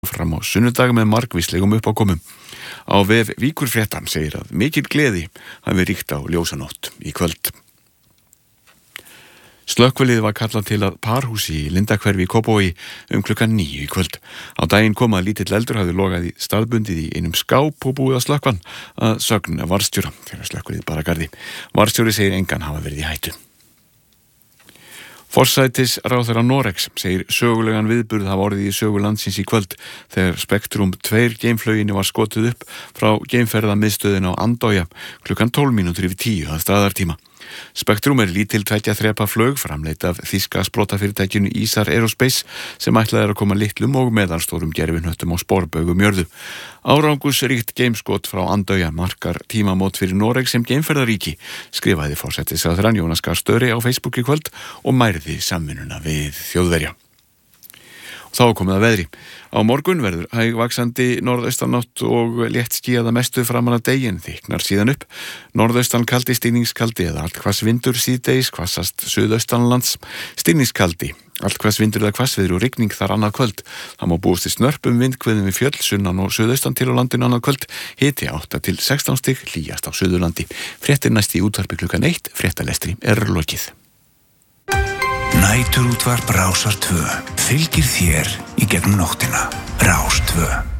fram á sunnudag með margvíslegum uppákomum. Á vef Víkurfrétta segir að mikil gleði hafi ríkt á ljósanótt í kvöld. Slökkvilið var kallað til að parhúsi í Lindahverfi í Kópavogi klukkan 9 í kvöld. Á daginn kom að lítill eldur hafði logað í staðbundið í einum skáp og búið að slökkva hann að sögn varðstjóra þegar slökkvilið bar að garði. Varðstjóri segir engan hafa verið í hættu. Forsætisráðherra Noregs segir sögulegan viðburð hafa orðið í sögu landsins í kvöld þegar Spektrum 2 geimflauginni var skotið upp frá geimferðamiðstöðinni á Andøya klukkan 10:12 að staðartíma. Spektrum lítil 2 þrepa flaug framleitt af þýska sprotafyrirtækinu Isar Aerospace sem ætlað að koma litlum og meðalstórum gervihnöttum á sporbaugum jörðu. Árangursríkt geimskot frá Andøya markar tímamót fyrir Noreg sem geimferðaríki, skrifaði forsætisráðherrann Jonas Gahr Støre á Facebook í kvöld og mærði samvinnuna við Þjóðverja. Þá komið að veðri. Á morgun verður hægvaxandi norðaustanátt og létt skýjað að mestu framan af deginn, þykknar síðan upp. Norðaustan kaldi, stigningskaldi eða allhvass vindur síðdegis, hvassast suðaustanlands. Stigningskaldi, allhvass vindur eða hvassviðri og rigning þar annað kvöld. Það má búast í snörpum vindhviðum við fjöll, sunnan og suðaustan til á landinu annað kvöld. Hiti 8 til 16 stig, hlýjast á Suðurlandi. Fréttir næst í útvarpi klukkan 1, fréttalestri lokið. Næturútvarp Rásar 2 fylgir þér í gegnum nóttina. Rás 2.